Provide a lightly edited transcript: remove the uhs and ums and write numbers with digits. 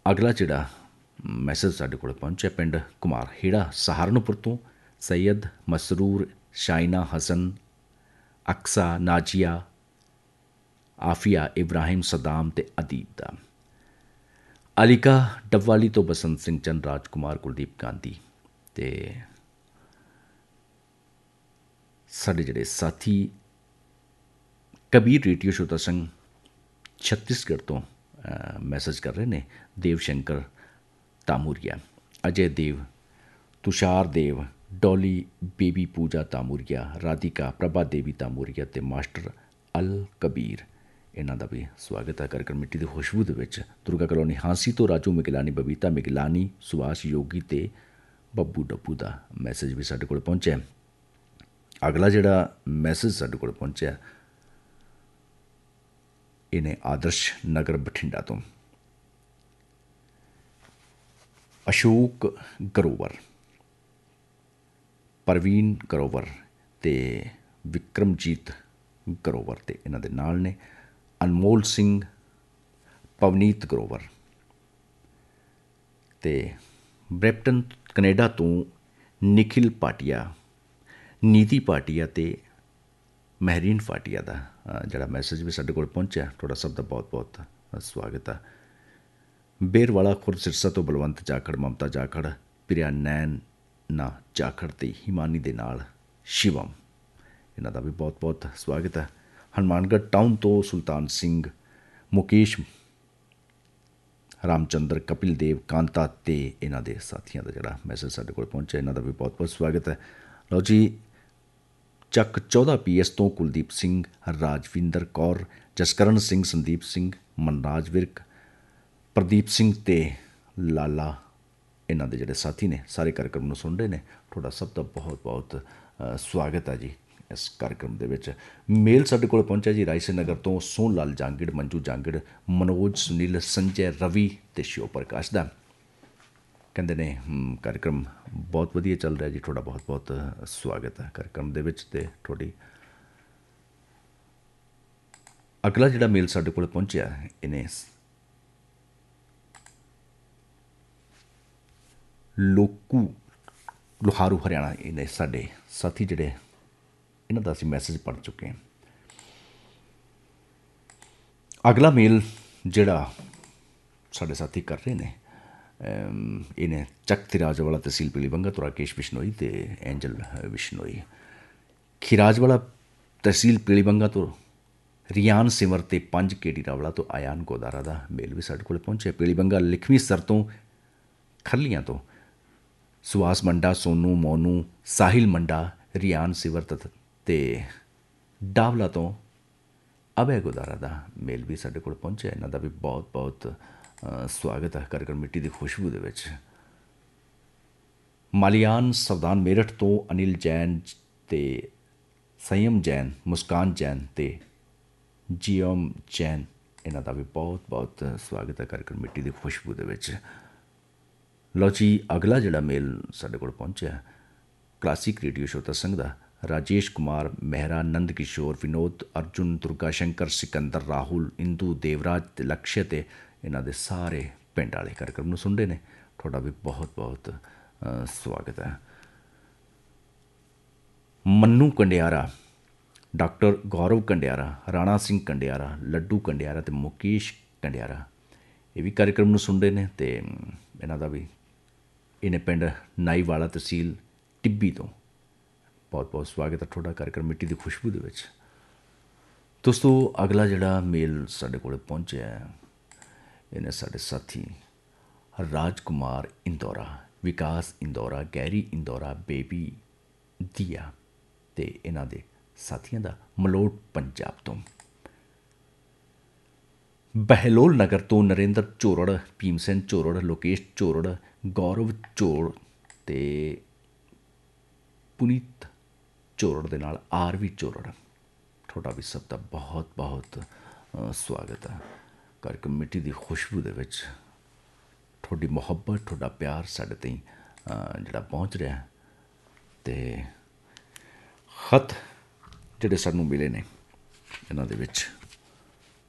ਅਗਲਾ ਜਿਹੜਾ ਮੈਸੇਜ ਸਾਡੇ ਕੋਲ ਪਹੁੰਚਿਆ ਪਿੰਡ ਕੁਮਾਰ ਹੇੜਾ ਸਹਾਰਨਪੁਰ ਤੋਂ ਸੈयद ਮਸਰੂਰ ਸ਼ਾਇਨਾ ਹਸਨ ਅਕਸਾ ਨਾਜੀਆ ਆਫੀਆ ਇਬਰਾਹਿਮ ਸਦਾਮ ਅਤੇ ਅਦੀਬ ਦਾ। ਅਲੀਕਾ ਡੱਵਾਲੀ ਤੋਂ ਬਸੰਤ ਸਿੰਘ ਚੰਦ ਰਾਜਕੁਮਾਰ ਕੁਲਦੀਪ ਗਾਂਧੀ ਅਤੇ ਸਾਡੇ ਜਿਹੜੇ ਸਾਥੀ ਕਬੀਰ ਰੇਡੀਓ ਸ਼ੋਤਾ ਸਿੰਘ ਛੱਤੀਸਗੜ੍ਹ ਤੋਂ ਮੈਸੇਜ ਕਰ ਰਹੇ ਨੇ। ਦੇਵ ਸ਼ੰਕਰ ਤਾਮੂਰੀਆ, ਅਜੇ ਦੇਵ, ਤੁਸ਼ਾਰ ਦੇਵ, ਡੋਲੀ ਬੇਬੀ ਪੂਜਾ ਤਾਮੂਰੀਆ, ਰਾਧਿਕਾ ਪ੍ਰਭਾ ਦੇਵੀ ਤਾਮੂਰੀਆ ਅਤੇ ਮਾਸਟਰ ਅਲ ਕਬੀਰ, ਇਹਨਾਂ ਦਾ ਵੀ ਸਵਾਗਤ ਹੈ कार्यक्रम ਮਿੱਟੀ ਦੀ ਖੁਸ਼ਬੂ ਦੇ ਵਿੱਚ। ਦੁਰਗਾ ਕਲੋਨੀ ਹਾਂਸੀ ਤੋਂ ਰਾਜੂ ਮਿਗਲਾਨੀ, ਬਬੀਤਾ ਮਿਗਲਾਨੀ, ਸੁਭਾਸ਼ ਯੋਗੀ ਅਤੇ ਬੱਬੂ ਡੱਬੂ ਦਾ ਮੈਸੇਜ ਵੀ ਸਾਡੇ ਕੋਲ ਪਹੁੰਚਿਆ। ਅਗਲਾ ਜਿਹੜਾ ਮੈਸੇਜ ਸਾਡੇ ਕੋਲ ਪਹੁੰਚਿਆ ਇਹਨੇ ਆਦਰਸ਼ ਨਗਰ ਬਠਿੰਡਾ ਤੋਂ ਅਸ਼ੋਕ ਗਰੋਵਰ, ਪ੍ਰਵੀਨ ਗਰੋਵਰ ਅਤੇ ਵਿਕਰਮਜੀਤ ਗਰੋਵਰ ਅਤੇ ਇਹਨਾਂ ਦੇ ਨਾਲ ਨੇ ਅਨਮੋਲ ਸਿੰਘ, ਪਵਨੀਤ ਗਰੋਵਰ ਅਤੇ ਬ੍ਰੈਂਪਟਨ ਕਨੇਡਾ ਤੋਂ ਨਿਖਿਲ ਭਾਟੀਆ, ਨੀਤੀ ਭਾਟੀਆ ਅਤੇ ਮਹਿਰੀਨ ਭਾਟੀਆ ਦਾ ਜਿਹੜਾ ਮੈਸੇਜ ਵੀ ਸਾਡੇ ਕੋਲ ਪਹੁੰਚਿਆ। ਤੁਹਾਡਾ ਸਭ ਦਾ ਬਹੁਤ ਬਹੁਤ ਸਵਾਗਤ ਹੈ। ਬੇਰਵਾਲਾ ਖੁਰਦ ਸਿਰਸਾ ਤੋਂ ਬਲਵੰਤ ਜਾਖੜ, ਮਮਤਾ ਜਾਖੜ, ਪ੍ਰਿਆ ਨੈਨਾ ਜਾਖੜ ਅਤੇ ਹਿਮਾਨੀ ਦੇ ਨਾਲ ਸ਼ਿਵਮ, ਇਹਨਾਂ ਦਾ ਵੀ ਬਹੁਤ ਬਹੁਤ ਸਵਾਗਤ ਹੈ। ਹਨੂੰਮਾਨਗੜ੍ਹ ਟਾਊਨ ਤੋਂ ਸੁਲਤਾਨ ਸਿੰਘ, ਮੁਕੇਸ਼, ਰਾਮਚੰਦਰ, ਕਪਿਲ ਦੇਵ, ਕਾਂਤਾ ਅਤੇ ਇਹਨਾਂ ਦੇ ਸਾਥੀਆਂ ਦਾ ਜਿਹੜਾ ਮੈਸੇਜ ਸਾਡੇ ਕੋਲ ਪਹੁੰਚਿਆ, ਇਹਨਾਂ ਦਾ ਵੀ ਬਹੁਤ ਬਹੁਤ ਸਵਾਗਤ ਹੈ। ਲਓ ਜੀ, ਚੱਕ 14 PS ਤੋਂ ਕੁਲਦੀਪ ਸਿੰਘ, ਰਾਜਵਿੰਦਰ ਕੌਰ, ਜਸਕਰਨ ਸਿੰਘ, ਸੰਦੀਪ ਸਿੰਘ, ਮਨਰਾਜ ਵਿਰਕ, ਪ੍ਰਦੀਪ ਸਿੰਘ ਅਤੇ ਲਾਲਾ, ਇਹਨਾਂ ਦੇ ਜਿਹੜੇ ਸਾਥੀ ਨੇ ਸਾਰੇ कार्यक्रम ਨੂੰ ਸੁਣ ਰਹੇ ਨੇ। ਤੁਹਾਡਾ ਸਭ ਦਾ ਬਹੁਤ ਬਹੁਤ ਸਵਾਗਤ ਹੈ ਜੀ ਇਸ कार्यक्रम ਦੇ ਵਿੱਚ। ਮੇਲ ਸਾਡੇ ਕੋਲ ਪਹੁੰਚਿਆ ਜੀ ਰਾਇਸੇ ਨਗਰ ਤੋਂ ਸੋਹਣ ਲਾਲ ਜਾਂਗੜ, ਮੰਜੂ ਜਾਂਗੜ, ਮਨੋਜ, ਸੁਨੀਲ, ਸੰਜੈ, ਰਵੀ ਅਤੇ ਸ਼ਿਵ ਪ੍ਰਕਾਸ਼ ਦਾ। ਕਹਿੰਦੇ ਨੇ कार्यक्रम ਬਹੁਤ ਵਧੀਆ ਚੱਲ ਰਿਹਾ ਜੀ। ਤੁਹਾਡਾ ਬਹੁਤ ਬਹੁਤ ਸਵਾਗਤ ਹੈ कार्यक्रम ਦੇ ਵਿੱਚ ਅਤੇ ਤੁਹਾਡੀ। ਅਗਲਾ ਜਿਹੜਾ ਮੇਲ ਸਾਡੇ ਕੋਲ ਪਹੁੰਚਿਆ ਇਹਨੇ ਲੋਕੂ ਲੋਹਾਰੂ ਹਰਿਆਣਾ, ਇਹਨੇ ਸਾਡੇ ਸਾਥੀ ਜਿਹੜੇ ਇਹਨਾਂ ਦਾ ਅਸੀਂ ਮੈਸੇਜ ਪੜ੍ਹ ਚੁੱਕੇ ਹਾਂ। ਅਗਲਾ ਮੇਲ ਜਿਹੜਾ ਸਾਡੇ ਸਾਥੀ ਕਰ ਰਹੇ ਨੇ ਇਹਨੇ ਚੱਕ ਥਿਰਾਜਵਾਲਾ ਤਹਿਸੀਲ ਪੀਲੀਬੰਗਾ ਤੋਂ ਰਾਕੇਸ਼ ਬਿਸ਼ਨੋਈ ਅਤੇ ਐਂਜਲ ਬਿਸ਼ਨੋਈ, ਖਿਰਾਜਵਾਲਾ ਤਹਿਸੀਲ ਪੀਲੀਬੰਗਾ ਤੋਂ ਰਿਆਨ ਸਿਮਰ ਅਤੇ 5 KD ਰਾਵਲਾ ਤੋਂ ਆਯਾਨ ਗੋਦਾਰਾ ਦਾ ਮੇਲ ਵੀ ਸਾਡੇ ਕੋਲ ਪਹੁੰਚਿਆ। ਪੀਲੀਬੰਗਾ ਲਿਖਵੀਂ ਸਰ ਤੋਂ ਖਰਲੀਆਂ ਤੋਂ ਸੁਹਾਸ ਮੰਡਾ, ਸੋਨੂ, ਮੋਨੂ, ਸਾਹਿਲ ਮੰਡਾ, ਰਿਆਨ ਸਿਵਰ ਅਤੇ ਡਾਵਲਾ ਤੋਂ ਅਭੈ ਗੋਦਾਰਾ ਦਾ ਮੇਲ ਵੀ ਸਾਡੇ ਕੋਲ ਪਹੁੰਚਿਆ। ਇਹਨਾਂ ਦਾ ਵੀ ਬਹੁਤ ਬਹੁਤ ਸਵਾਗਤ ਹੈ कार्यक्रम ਮਿੱਟੀ ਦੀ ਖੁਸ਼ਬੂ ਦੇ ਵਿੱਚ। ਮਾਲੀਆਨ ਸਵਦਾਨ ਮੇਰਠ ਤੋਂ ਅਨਿਲ ਜੈਨ ਅਤੇ ਸੰਯਮ ਜੈਨ, ਮੁਸਕਾਨ ਜੈਨ ਅਤੇ ਜੀਓਮ ਜੈਨ, ਇਹਨਾਂ ਦਾ ਵੀ ਬਹੁਤ ਬਹੁਤ ਸਵਾਗਤ ਹੈ कार्यक्रम ਮਿੱਟੀ ਦੀ ਖੁਸ਼ਬੂ ਦੇ ਵਿੱਚ। ਲਓ ਜੀ, ਅਗਲਾ ਜਿਹੜਾ ਮੇਲ ਸਾਡੇ ਕੋਲ ਪਹੁੰਚਿਆ ਕਲਾਸਿਕ ਰੇਡੀਓ ਸ਼ੋਤਾ ਸੰਘ ਦਾ ਰਾਜੇਸ਼ ਕੁਮਾਰ ਮਹਿਰਾ, ਨੰਦ ਕਿਸ਼ੋਰ, ਵਿਨੋਦ, ਅਰਜੁਨ, ਦੁਰਗਾ ਸ਼ੰਕਰ, ਸਿਕੰਦਰ, ਰਾਹੁਲ, ਇੰਦੂ, ਦੇਵਰਾਜ ਅਤੇ ਲਕਸ਼ਯ ਅਤੇ ਇਹਨਾਂ ਦੇ ਸਾਰੇ ਪਿੰਡ ਵਾਲੇ कार्यक्रम ਨੂੰ ਸੁਣਦੇ ਨੇ। ਤੁਹਾਡਾ ਵੀ ਬਹੁਤ ਬਹੁਤ ਸਵਾਗਤ ਹੈ। ਮੰਨੂ ਕੰਡਿਆਰਾ, ਡਾਕਟਰ ਗੌਰਵ ਕੰਡਿਆਰਾ, ਰਾਣਾ ਸਿੰਘ ਕੰਡਿਆਰਾ, ਲੱਡੂ ਕੰਡਿਆਰਾ ਅਤੇ ਮੁਕੇਸ਼ ਕੰਡਿਆਰਾ, ਇਹ ਵੀ कार्यक्रम ਨੂੰ ਸੁਣਦੇ ਨੇ ਅਤੇ ਇਹਨਾਂ ਦਾ ਵੀ ਇਹਨੇ ਪਿੰਡ ਨਾਈਵਾਲਾ ਤਹਿਸੀਲ ਟਿੱਬੀ ਤੋਂ ਬਹੁਤ ਬਹੁਤ ਸਵਾਗਤ ਹੈ ਤੁਹਾਡਾ कार्यक्रम ਮਿੱਟੀ ਦੀ ਖੁਸ਼ਬੂ ਦੇ ਵਿੱਚ। ਦੋਸਤੋ, ਅਗਲਾ ਜਿਹੜਾ ਮੇਲ ਸਾਡੇ ਕੋਲ ਪਹੁੰਚਿਆ ਇਹਨੇ ਸਾਡੇ ਸਾਥੀ ਰਾਜਕੁਮਾਰ ਇੰਦੌਰਾ, ਵਿਕਾਸ ਇੰਦੌਰਾ, ਗੈਰੀ ਇੰਦੌਰਾ, ਬੇਬੀ ਦੀਆ ਅਤੇ ਇਹਨਾਂ ਦੇ ਸਾਥੀਆਂ ਦਾ ਮਲੋਟ ਪੰਜਾਬ ਤੋਂ। ਬਹਿਲੋਲ ਨਗਰ ਤੋਂ ਨਰਿੰਦਰ ਝੋਰੜ, ਭੀਮ ਸਿੰਘ ਝੋਰੜ, ਲੋਕੇਸ਼ ਝੋਰੜ, ਗੌਰਵ ਝੋੜ ਅਤੇ ਪੁਨੀਤ ਝੋਰੜ ਦੇ ਨਾਲ ਆਰਵੀ ਝੋਰੜ, ਤੁਹਾਡਾ ਵੀ ਸਭ ਦਾ ਬਹੁਤ ਬਹੁਤ ਸਵਾਗਤ ਹੈ कार्यक्रम ਮਿੱਟੀ ਦੀ ਖੁਸ਼ਬੂ ਦੇ ਵਿੱਚ। ਤੁਹਾਡੀ ਮੁਹੱਬਤ, ਤੁਹਾਡਾ ਪਿਆਰ ਸਾਡੇ ਤਾਈਂ ਜਿਹੜਾ ਪਹੁੰਚ ਰਿਹਾ ਅਤੇ ਖਤ ਜਿਹੜੇ ਸਾਨੂੰ ਮਿਲੇ ਨੇ ਇਹਨਾਂ ਦੇ ਵਿੱਚ